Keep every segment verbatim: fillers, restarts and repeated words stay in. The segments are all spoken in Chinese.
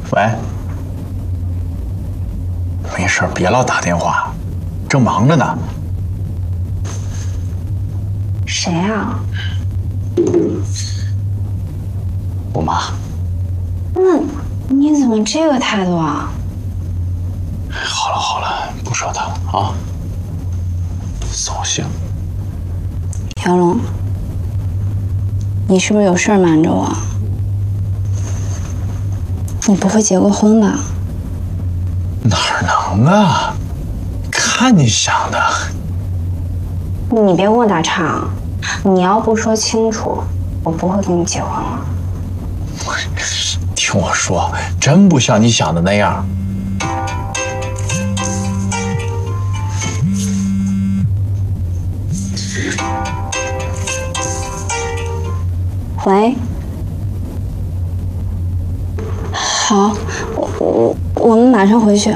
喂，没事，别老打电话，正忙着呢。 谁啊？ 我妈。 那你怎么这个态度啊？ 好了好了，不说他了啊，扫兴。 姚龙，你是不是有事儿瞒着我？你不会结过婚吧？ 哪能啊？看你想的。 你别跟我打岔，你要不说清楚，我不会跟你结婚了。 听我说，真不像你想的那样。 喂，好，我我我们马上回去。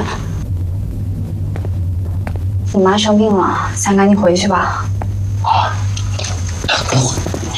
你妈生病了，咱赶紧回去吧。 啊，快回。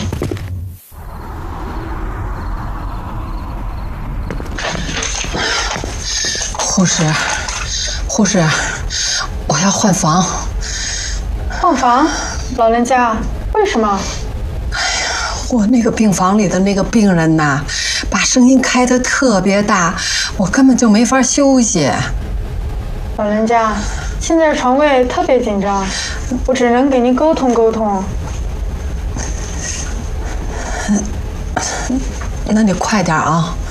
护士，护士，我要换房。 换房？老人家，为什么？ 我那个病房里的那个病人呐，把声音开得特别大，我根本就没法休息。 老人家，现在床位特别紧张，我只能给您沟通沟通。 那你快点啊！